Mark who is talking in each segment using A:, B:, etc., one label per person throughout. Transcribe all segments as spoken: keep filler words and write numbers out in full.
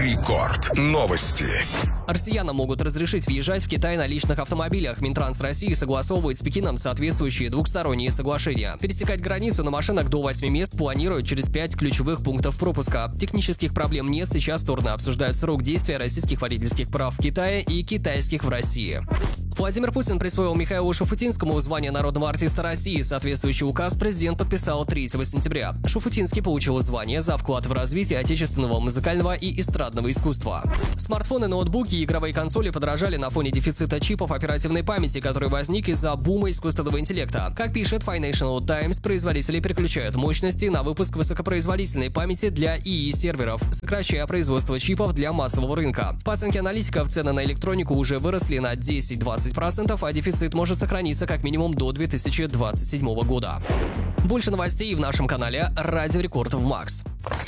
A: Рекорд. Новости.
B: Россиянам могут разрешить въезжать в Китай на личных автомобилях. Минтранс России согласовывает с Пекином соответствующие двухсторонние соглашения. Пересекать границу на машинах до восьми мест планируют через пять ключевых пунктов пропуска. Технических проблем нет, сейчас стороны обсуждают срок действия российских водительских прав в Китае и китайских в России. Владимир Путин присвоил Михаилу Шуфутинскому звание народного артиста России. Соответствующий указ президент подписал третьего сентября. Шуфутинский получил звание за вклад в развитие отечественного музыкального и эстрадного искусства. Смартфоны, ноутбуки и игровые консоли подорожали на фоне дефицита чипов оперативной памяти, который возник из-за бума искусственного интеллекта. Как пишет Financial Times, производители переключают мощности на выпуск высокопроизводительной памяти для ИИ серверов, сокращая производство чипов для массового рынка. По оценке аналитиков, цены на электронику уже выросли на десять-двадцать процентов, а дефицит может сохраниться как минимум до две тысячи двадцать седьмого года. Больше новостей в нашем канале Радио Рекорд в Макс.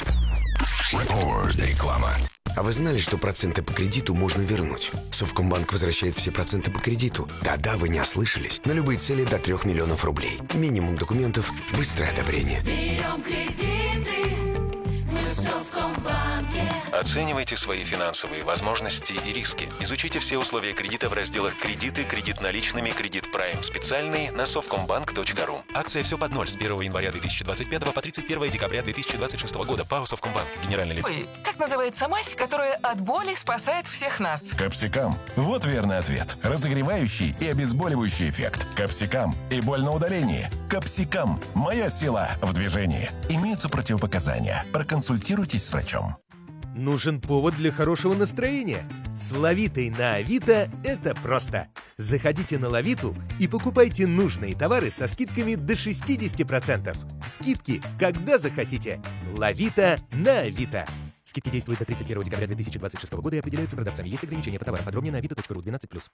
A: Реклама.
C: А вы знали, что проценты по кредиту можно вернуть? Совкомбанк возвращает все проценты по кредиту. Да-да, вы не ослышались. На любые цели до трех миллионов рублей. Минимум документов, быстрое одобрение.
D: Берем кредиты, мы в Совкомбанке.
E: Оценивайте свои финансовые возможности и риски. Изучите все условия кредита в разделах «Кредиты», «Кредит наличными», «Кредит Прайм» специальный на совкомбанк точка ру. Акция «Все под ноль» с первого января две тысячи двадцать пятого по тридцать первое декабря две тысячи двадцать шестого года. ПАО «Совкомбанк». Генеральный лиц.
F: Ой, как называется мазь, которая от боли спасает всех нас?
G: Капсикам. Вот верный ответ. Разогревающий и обезболивающий эффект. Капсикам. И боль на удалении. Капсикам. Моя сила в движении. Имеются противопоказания. Проконсультируйтесь с врачом.
H: Нужен повод для хорошего настроения. С Лавитой на Авито это просто. Заходите на Лавиту и покупайте нужные товары со скидками до шестидесяти процентов. Скидки, когда захотите. Лавита на Авито. Скидки действуют до тридцать первого декабря две тысячи двадцать шестого года и определяются продавцами. Есть ограничения по товарам. Подробнее на авито точка ру двенадцать плюс.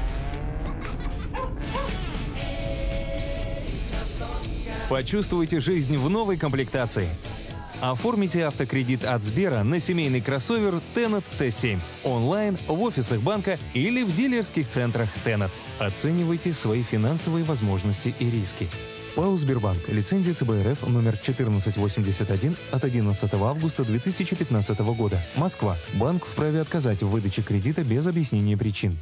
I: Почувствуйте жизнь в новой комплектации. Оформите автокредит от Сбера на семейный кроссовер Tenet Т семь онлайн, в офисах банка или в дилерских центрах Tenet. Оценивайте свои финансовые возможности и риски. ПАО «Сбербанк». Лицензия Ц Б Р Ф номер четырнадцать восемьдесят один от одиннадцатого августа две тысячи пятнадцатого года. Москва. Банк вправе отказать в выдаче кредита без объяснения причин.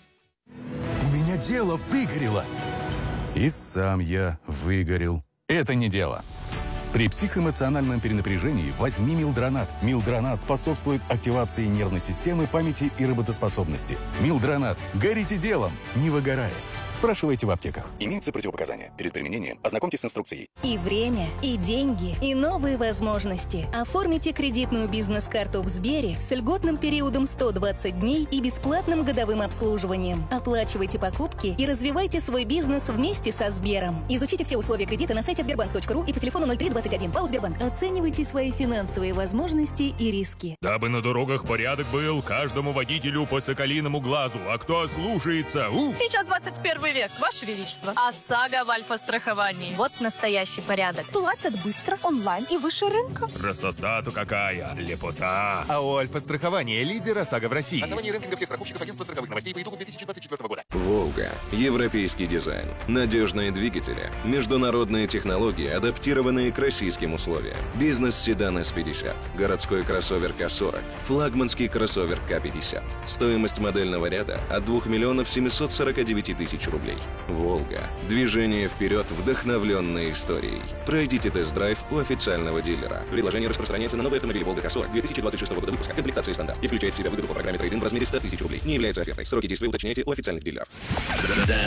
J: У меня дело выгорело. И сам я выгорел. Это не дело. При психоэмоциональном перенапряжении возьми Милдронат. Милдронат способствует активации нервной системы, памяти и работоспособности. Милдронат. Горите делом, не выгорая. Спрашивайте в аптеках. Имеются противопоказания. Перед применением ознакомьтесь с инструкцией.
K: И время, и деньги, и новые возможности. Оформите кредитную бизнес-карту в Сбере с льготным периодом сто двадцать дней и бесплатным годовым обслуживанием. Оплачивайте покупки и развивайте свой бизнес вместе со Сбером. Изучите все условия кредита на сайте сбербанк точка ру и по телефону ноль три двадцать один. ПАО «Сбербанк». Оценивайте свои финансовые возможности и риски.
L: Дабы на дорогах порядок был, каждому водителю по соколиному глазу. А кто слушается? Уф!
M: Сейчас двадцать первый век, Ваше Величество. ОСАГО в альфа-страховании. Вот настоящий порядок. Платят быстро, онлайн и выше рынка.
L: Красота-то какая! Лепота!
N: АО «Альфа-страхование» — лидер ОСАГО в России. Основание рейтинга всех страховщиков агентства страховых новостей по итогу две тысячи двадцать четвёртого года.
O: «Волга». Европейский дизайн. Надежные двигатели. Международные технологии, адаптированные к российским условиям. Бизнес-седан С пятьдесят. Городской кроссовер К сорок. Флагманский кроссовер К пятьдесят. Стоимость модельного ряда от двух миллионов семисот сорока девяти тысяч рублей. «Волга». Движение вперед, вдохновленной историей. Пройдите тест-драйв у официального дилера. Предложение распространяется на новые автомобили «Волга К сорок» две тысячи двадцать шестого года выпуска. Комплектации стандарт. И включает в себя выгоду по программе трейд-ин в размере ста тысяч рублей. Не является офертой. Сроки действия уточняйте у официальных дилеров.